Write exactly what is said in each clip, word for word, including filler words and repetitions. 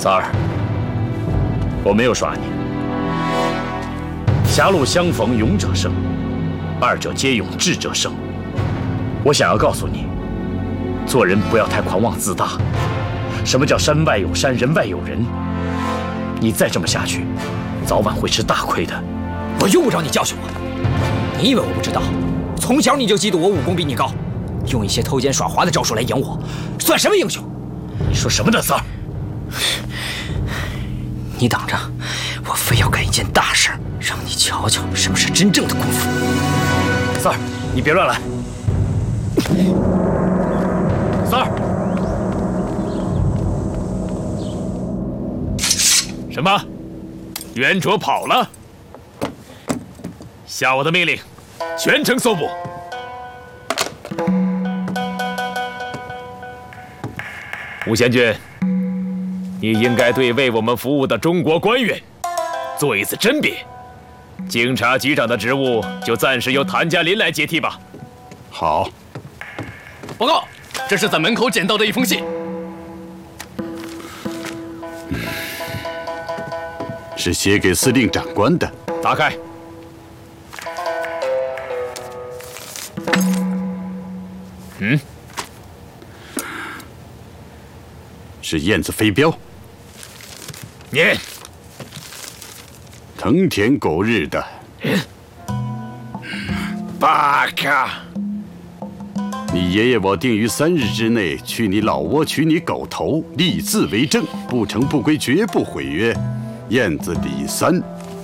三儿，我没有耍你。狭路相逢勇者胜，二者皆勇智者胜。我想要告诉你，做人不要太狂妄自大。什么叫山外有山，人外有人？你再这么下去，早晚会吃大亏的。 我用不着你教训我，你以为我不知道？从小你就嫉妒我武功比你高，用一些偷奸耍滑的招数来赢我，算什么英雄？ 你说什么呢，三儿？ 你等着，我非要干一件大事，让你瞧瞧什么是真正的功夫。 三儿，你别乱来。三儿，什么？袁卓跑了？下我的命令，全城搜捕。吴贤君，你应该对为我们服务的中国官员做一次甄别。警察局长的职务就暂时由谭家林来接替吧。 好。 报告，这是在门口捡到的一封信。 嗯，是写给司令长官的。 打开。嗯， 是燕子飞镖。 念。 藤田狗日的。 巴卡。 你爷爷我定于三日之内去你老窝取你狗头，立字为证，不成不归，绝不毁约。燕子李三。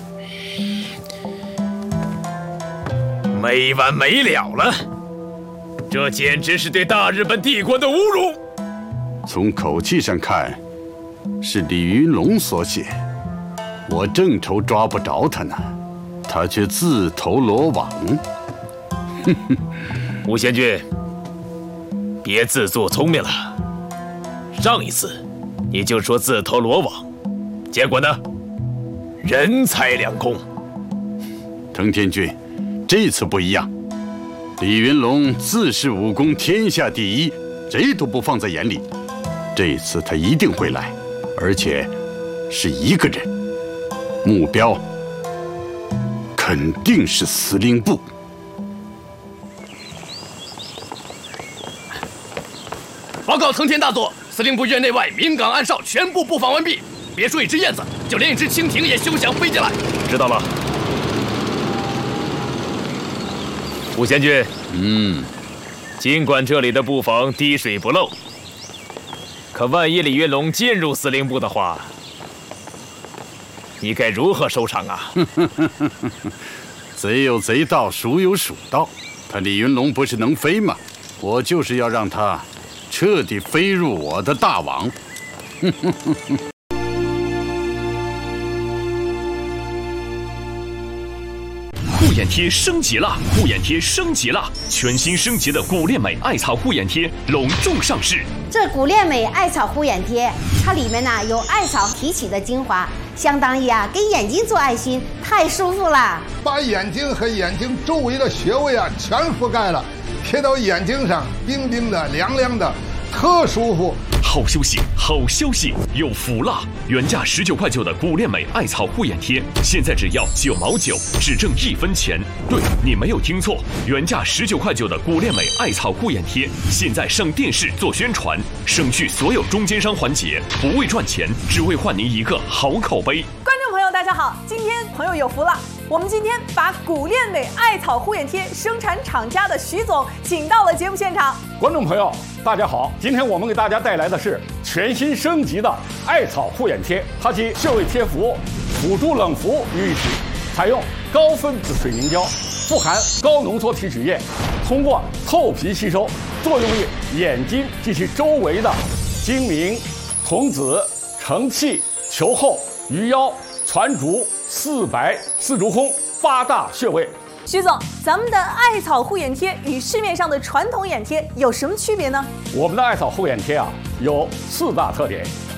没完没了了，这简直是对大日本帝国的侮辱。 从口气上看，是李云龙所写。我正愁抓不着他呢，他却自投罗网。哼哼， 吴贤君，别自作聪明了。上一次你就说自投罗网，结果呢？人财两空。 藤田君，这次不一样。李云龙自是武功天下第一，谁都不放在眼里。这次他一定会来，而且是一个人，目标肯定是司令部。 报告藤田大佐，司令部院内外明岗暗哨全部布防完毕，别说一只燕子，就连一只蜻蜓也休想飞进来。 知道了。吴贤君， 嗯， 尽管这里的布防滴水不漏，可万一李云龙进入司令部的话，你该如何收场啊？ 贼有贼道，鼠有鼠道。他李云龙不是能飞吗？我就是要让他彻底飞入我的大网。 护眼贴升级了！护眼贴升级了！全新升级的古恋美艾草护眼贴隆重上市。 这古恋美艾草护眼贴，它里面呢有艾草提取的精华，相当于啊给眼睛做爱心，太舒服了。 把眼睛和眼睛周围的穴位啊全覆盖了，贴到眼睛上，冰冰的、凉凉的，特舒服。 好消息，好消息，有福了！原价十九块九的古恋美艾草护眼贴，现在只要九毛九，只挣一分钱。对，你没有听错，原价十九块九的古恋美艾草护眼贴，现在上电视做宣传，省去所有中间商环节，不为赚钱，只为换您一个好口碑。 观众朋友，大家好，今天朋友有福了。我们今天把古恋美艾草护眼贴生产厂家的徐总请到了节目现场。 观众朋友，大家好，今天我们给大家带来的是全新升级的艾草护眼贴，它集穴位贴服、辅助冷敷于一体，采用高分子水凝胶，富含高浓缩提取液，通过透皮吸收，作用于眼睛及其周围的睛明、瞳子、承泣、球后、鱼腰、攒竹、四白、四足空八大穴位。 徐总，咱们的艾草护眼贴与市面上的传统眼贴有什么区别呢？ 我们的艾草护眼贴啊，有四大特点。